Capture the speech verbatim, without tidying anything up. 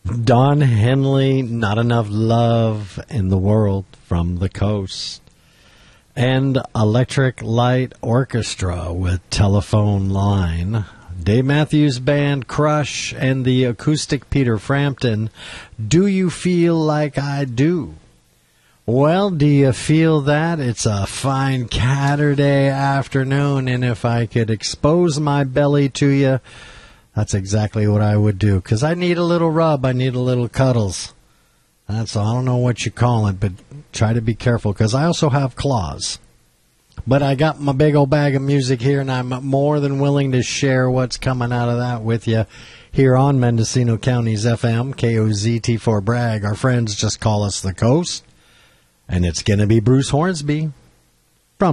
Don Henley, Not Enough Love in the World from the Coast. And Electric Light Orchestra with Telephone Line. Dave Matthews Band, Crush, and the acoustic Peter Frampton, Do You Feel Like I Do? Well, do you feel that? It's a fine Saturday afternoon, and if I could expose my belly to you, that's exactly what I would do, because I need a little rub, I need a little cuddles. That's all. I don't know what you call it, but try to be careful, because I also have claws. But I got my big old bag of music here, and I'm more than willing to share what's coming out of that with you here on Mendocino County's F M, K O Z T four Bragg. Our friends just call us the Coast, and it's going to be Bruce Hornsby.